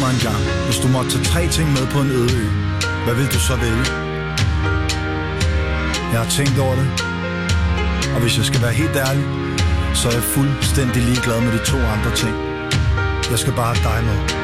dig engang, hvis du måtte tage 3 ting med på en øde ø, hvad vil du så vælge? Jeg har tænkt over det, og hvis jeg skal være helt ærlig, så er jeg fuldstændig ligeglad med de 2 andre ting. Jeg skal bare have dig med.